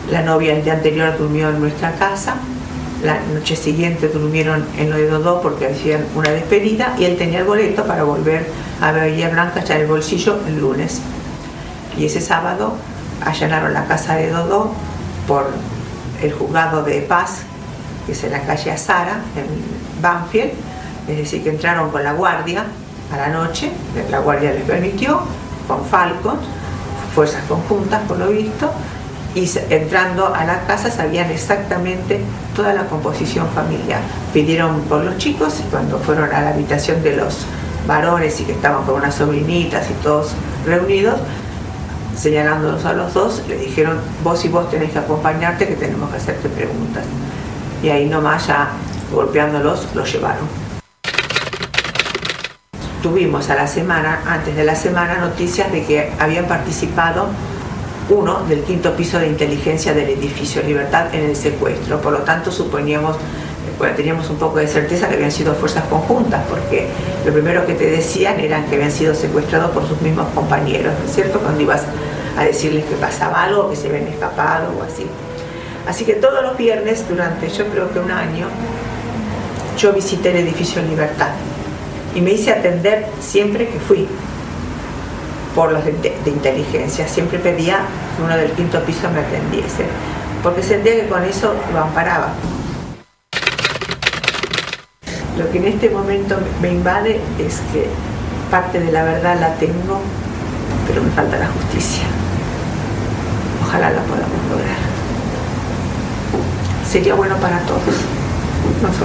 La novia el día anterior durmió en nuestra casa, la noche siguiente durmieron en lo de Dodó porque hacían una despedida y él tenía el boleto para volver a Bahía Blanca, echar el bolsillo el lunes. Y ese sábado allanaron la casa de Dodó por el juzgado de paz, que es en la calle Azara, en Banfield, es decir, que entraron con la guardia a la noche, la guardia les permitió, con Falcon, fuerzas conjuntas por lo visto, y entrando a la casa sabían exactamente toda la composición familiar. Pidieron por los chicos y cuando fueron a la habitación de los varones y que estaban con unas sobrinitas y todos reunidos, señalándolos a los dos, le dijeron: vos y vos tenés que acompañarte, que tenemos que hacerte preguntas. Y ahí nomás, ya golpeándolos, los llevaron. Tuvimos a la semana, antes de la semana, noticias de que habían participado uno del 5º piso de inteligencia del edificio Libertad en el secuestro. Por lo tanto, suponíamos, bueno, teníamos un poco de certeza que habían sido fuerzas conjuntas, porque lo primero que te decían era que habían sido secuestrados por sus mismos compañeros, ¿no es cierto? Cuando ibas a decirles que pasaba algo, que se habían escapado o así. Así que todos los viernes, durante yo creo que un año, yo visité el edificio Libertad y me hice atender siempre que fui por los de inteligencia. Siempre pedía que uno del 5º piso me atendiese, porque sentía que con eso lo amparaba. Lo que en este momento me invade es que parte de la verdad la tengo, pero me falta la justicia. Ojalá la podamos lograr. Sería bueno para todos, no solo